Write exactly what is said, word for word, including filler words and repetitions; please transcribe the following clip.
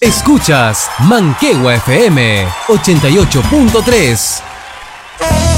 Escuchas Manquehue F M ochenta y ocho punto tres.